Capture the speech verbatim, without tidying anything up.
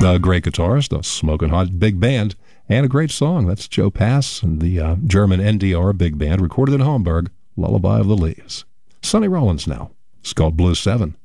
A great guitarist, a smoking hot big band, and a great song. That's Joe Pass and the uh, German N D R big band, recorded in Hamburg, Lullaby of the Leaves. Sonny Rollins now. It's called Blue Seven.